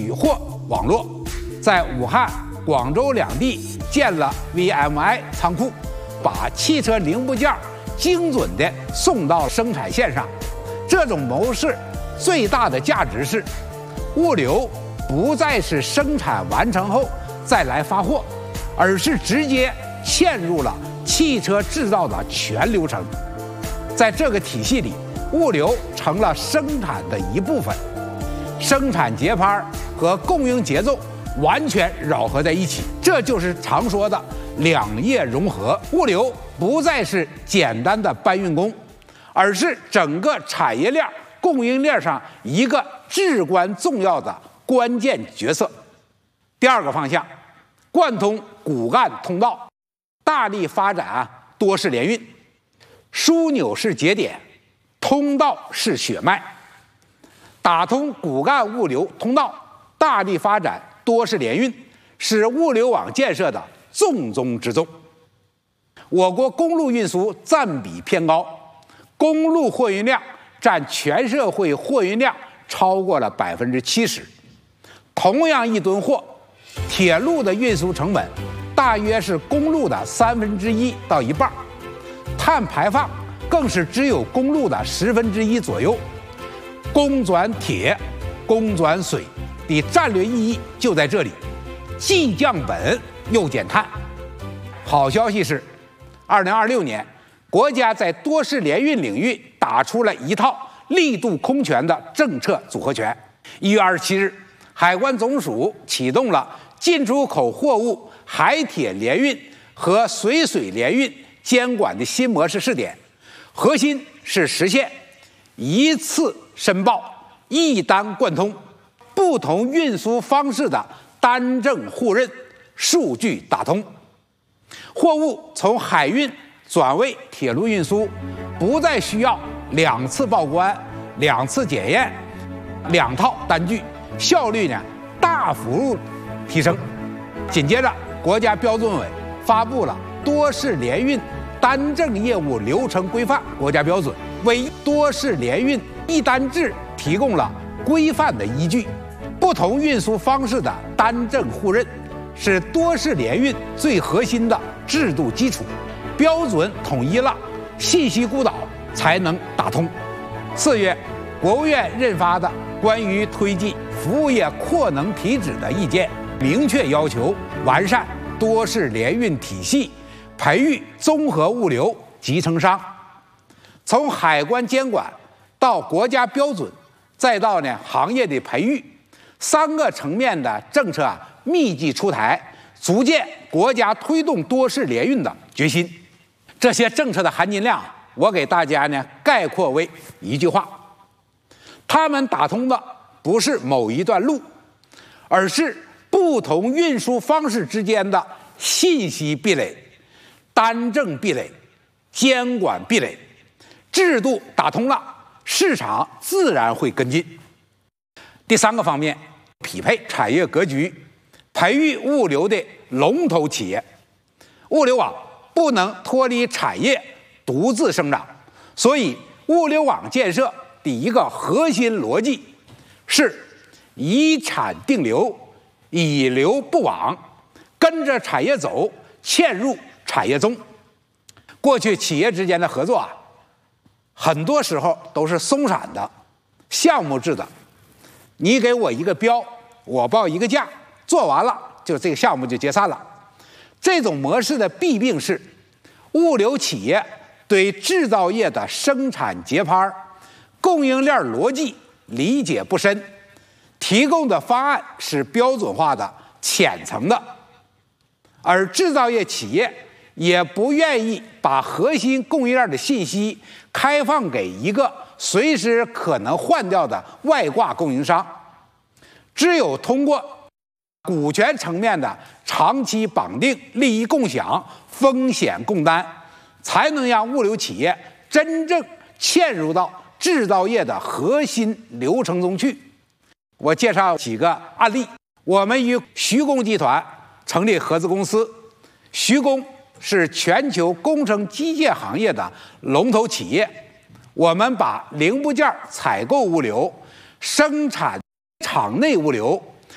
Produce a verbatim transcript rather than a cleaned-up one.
取货网络，在武汉、广州两地建了 V M I 仓库，把汽车零部件精准地送到生产线上。这种模式最大的价值是，物流不再是生产完成后再来发货，而是直接嵌入了汽车制造的全流程。在这个体系里，物流成了生产的一部分，生产节拍和供应节奏完全糅合在一起，这就是常说的两业融合。物流不再是简单的搬运工，而是整个产业链供应链上一个至关重要的关键角色。第二个方向，贯通骨干通道，大力发展多式联运，枢纽是节点，通道是血脉，打通骨干物流通道，大力发展多式联运，是物流网建设的重中之重。我国公路运输占比偏高，公路货运量占全社会货运量超过了百分之七十。同样一吨货，铁路的运输成本大约是公路的三分之一到一半，碳排放更是只有公路的十分之一左右。公转铁、公转水的战略意义就在这里，既降本又减碳。好消息是，二零二六年，国家在多式联运领域打出了一套力度空前的政策组合拳。一月二十七日，海关总署启动了进出口货物海铁联运和水水联运监管的新模式试点，核心是实现一次申报、一单贯通，不同运输方式的单证互认、数据打通。货物从海运转为铁路运输，不再需要两次报关、两次检验、两套单据，效率呢大幅提升。紧接着，国家标准委发布了多式联运单证业务流程规范国家标准，为多式联运一单制提供了规范的依据。不同运输方式的单证互认是多式联运最核心的制度基础，标准统一了，信息孤岛才能打通。四月，国务院印发的关于推进服务业扩能提质的意见，明确要求完善多式联运体系，培育综合物流集成商。从海关监管到国家标准，再到呢行业的培育，三个层面的政策啊密集出台，足见国家推动多式联运的决心。这些政策的含金量，我给大家呢概括为一句话：他们打通的不是某一段路，而是不同运输方式之间的信息壁垒、单证壁垒、监管壁垒。制度打通了，市场自然会跟进。第三个方面，匹配产业格局，培育物流的龙头企业。物流网不能脱离产业独自生长，所以物流网建设的一个核心逻辑是以产定流，以流布网，跟着产业走，嵌入产业中。过去企业之间的合作啊，很多时候都是松散的、项目制的，你给我一个标，我报一个价，做完了就这个项目就解散了。这种模式的弊病是，物流企业对制造业的生产节拍、供应链逻辑理解不深，提供的方案是标准化的、浅层的，而制造业企业也不愿意把核心供应链的信息开放给一个随时可能换掉的外挂供应商。只有通过股权层面的长期绑定、利益共享、风险共担，才能让物流企业真正嵌入到制造业的核心流程中去。我介绍几个案例。我们与徐工集团成立合资公司，徐工是全球工程机械行业的龙头企业。我们把零部件采购物流、生产厂内物流